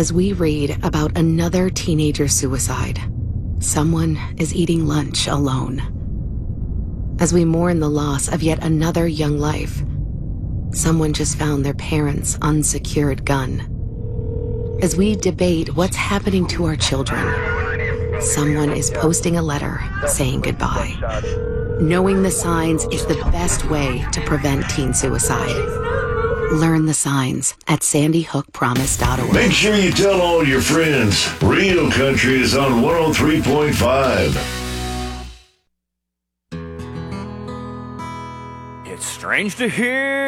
as we read about another teenager suicide. Someone is eating lunch alone. As we mourn the loss of yet another young life, someone just found their parents' unsecured gun. As we debate what's happening to our children, someone is posting a letter saying goodbye. Knowing the signs is the best way to prevent teen suicide. Learn the signs at sandyhookpromise.org. Make sure you tell all your friends. Real Country is on 103.5. It's strange to hear